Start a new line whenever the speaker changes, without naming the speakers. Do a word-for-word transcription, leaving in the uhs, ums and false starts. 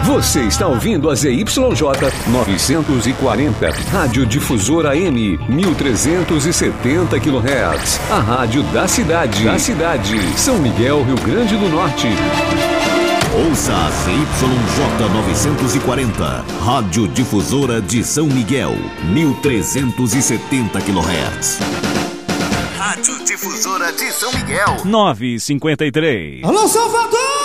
Você está ouvindo a Z Y J novecentos e quarenta, Rádio Difusora A M, mil trezentos e setenta quilohertz. A rádio da cidade. Da cidade. São Miguel, Rio Grande do Norte.
Ouça a Z Y J novecentos e quarenta, Rádio Difusora de São Miguel, mil trezentos e setenta quilohertz. Rádio Difusora de São Miguel.
nove e cinquenta e três.
Alô, Salvador!